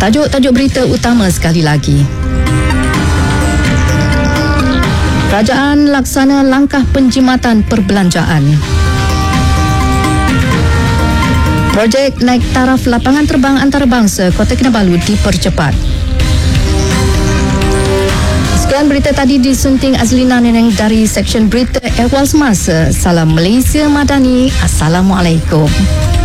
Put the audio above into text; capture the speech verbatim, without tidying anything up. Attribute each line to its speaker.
Speaker 1: Tajuk-tajuk berita utama sekali lagi. Kerajaan laksana langkah penjimatan perbelanjaan. Projek naik taraf lapangan terbang antarabangsa Kota Kinabalu dipercepat. Sekian berita tadi disunting Azlina Neneng dari Seksyen Berita Ehwal Semasa. Salam Malaysia Madani. Assalamualaikum.